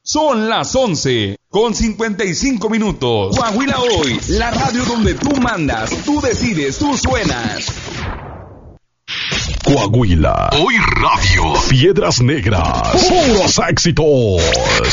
Son las 11:55. Coahuila Hoy, la radio donde tú mandas, tú decides, tú suenas. Coahuila Hoy Radio. Piedras Negras. Puros éxitos.